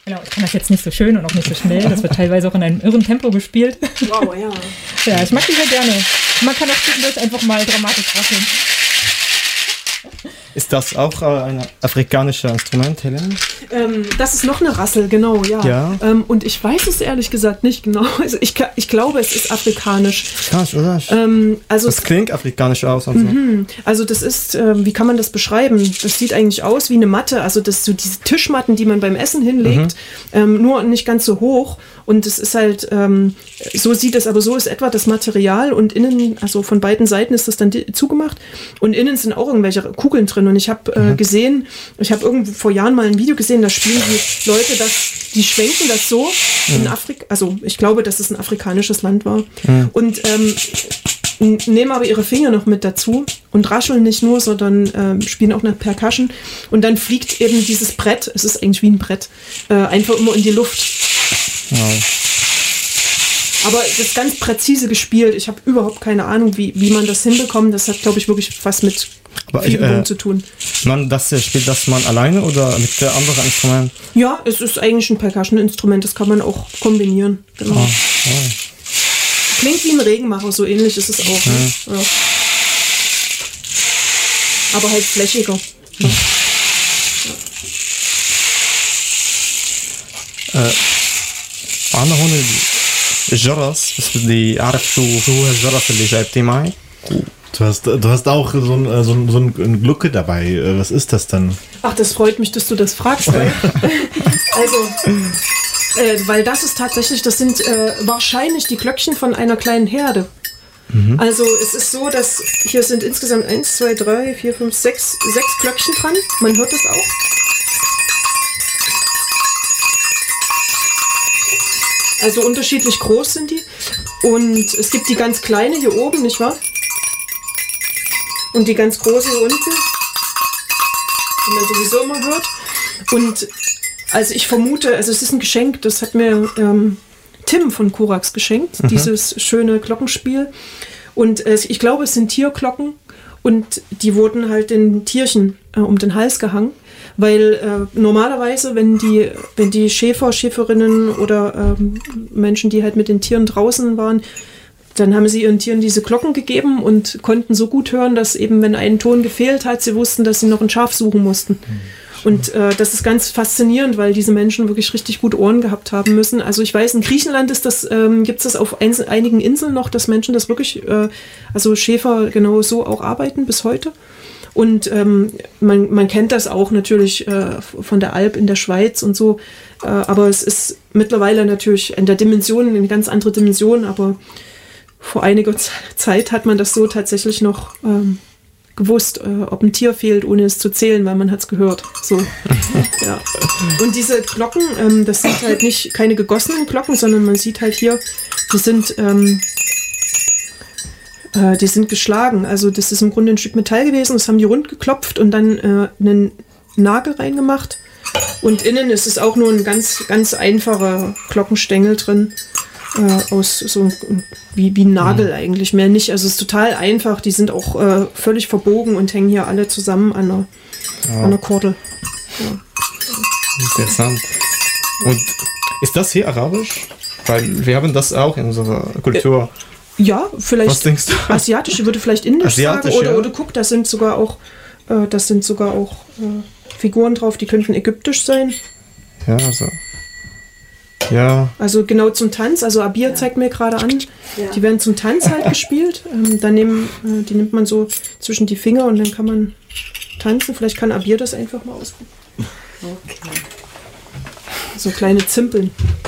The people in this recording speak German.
Genau, ich kann das jetzt nicht so schön und auch nicht so schnell. Das wird teilweise auch in einem irren Tempo gespielt. Wow, ja. Ja, ich mag die sehr gerne. Man kann auch zwischendurch einfach mal dramatisch rasseln. Ist das auch ein afrikanisches Instrument, Helen? Das ist noch eine Rassel, genau, ja. Ja. Und ich weiß es ehrlich gesagt nicht genau. Also ich glaube, es ist afrikanisch. Afrikanisch, oder? Also das klingt afrikanisch aus. Und so. Also das ist, wie kann man das beschreiben? Das sieht eigentlich aus wie eine Matte. Also das so diese Tischmatten, die man beim Essen hinlegt, nur nicht ganz so hoch. Und es ist halt, so sieht es, aber so ist etwa das Material und innen, also von beiden Seiten ist das dann zugemacht und innen sind auch irgendwelche Kugeln drin. Und ich habe gesehen, ich habe irgendwo vor Jahren mal ein Video gesehen, da spielen die Leute die schwenken das so in Afrika, also ich glaube, dass es ein afrikanisches Land war. Und nehmen aber ihre Finger noch mit dazu und rascheln nicht nur, sondern spielen auch eine Percussion. Und dann fliegt eben dieses Brett, es ist eigentlich wie ein Brett, einfach immer in die Luft. Wow. Aber das ist ganz präzise gespielt. Ich habe überhaupt keine Ahnung, wie man das hinbekommt. Das hat, glaube ich, wirklich was mit Übung zu tun. Spielt das man alleine oder mit der anderen Instrument? Ja, es ist eigentlich ein Percussion-Instrument. Das kann man auch kombinieren. Genau. Klingt wie ein Regenmacher, so ähnlich ist es auch. Ne? Ja. Aber halt flächiger. أنا هون الجرس بس بدي أعرف شو هو الجرس اللي جايبتيه معي. Du hast auch so ein Glucke dabei. Was ist das denn? Ach, das freut mich, dass du das fragst. Weil das ist tatsächlich, das sind wahrscheinlich die Glöckchen von einer kleinen Herde. Also es ist so, dass hier sind insgesamt 1, 2, 3, 4, 5, 6 Glöckchen dran. Man hört das auch. Also unterschiedlich groß sind die. Und es gibt die ganz kleine hier oben, nicht wahr? Und die ganz große hier unten, die man sowieso immer hört. Und also ich vermute, also es ist ein Geschenk, das hat mir Tim von Korax geschenkt, dieses schöne Glockenspiel. Und ich glaube, es sind Tierglocken und die wurden halt den Tierchen um den Hals gehangen. Weil normalerweise, wenn die Schäfer, Schäferinnen oder Menschen, die halt mit den Tieren draußen waren, dann haben sie ihren Tieren diese Glocken gegeben und konnten so gut hören, dass eben, wenn ein Ton gefehlt hat, sie wussten, dass sie noch ein Schaf suchen mussten. Und das ist ganz faszinierend, weil diese Menschen wirklich richtig gut Ohren gehabt haben müssen. Also ich weiß, in Griechenland ist das, gibt es das auf einigen Inseln noch, dass Menschen das wirklich, also Schäfer genau so auch arbeiten bis heute. Und man kennt das auch natürlich von der Alp in der Schweiz und so. Aber es ist mittlerweile natürlich in der Dimension, eine ganz andere Dimension. Aber vor einiger Zeit hat man das so tatsächlich noch gewusst, ob ein Tier fehlt, ohne es zu zählen, weil man hat es gehört. So. Ja. Und diese Glocken, das sind halt nicht keine gegossenen Glocken, sondern man sieht halt hier, die sind geschlagen. Also das ist im Grunde ein Stück Metall gewesen, das haben die rund geklopft und dann einen Nagel reingemacht. Und innen ist es auch nur ein ganz, ganz einfacher Glockenstängel drin. Aus so wie ein Nagel eigentlich, mehr nicht. Also es ist total einfach. Die sind auch völlig verbogen und hängen hier alle zusammen an einer Kordel. Ja. Interessant. Und ist das hier arabisch? Weil wir haben das auch in unserer Kultur. Ja, vielleicht. Was denkst du? Asiatisch, würde vielleicht indisch sagen. Ja. Oder guck, das sind sogar auch Figuren drauf, die könnten ägyptisch sein. Ja, also. Ja. Also genau zum Tanz, also Abir zeigt mir gerade an, die werden zum Tanz halt gespielt. Die nimmt man so zwischen die Finger und dann kann man tanzen. Vielleicht kann Abir das einfach mal ausprobieren. Okay. So kleine Zimpeln.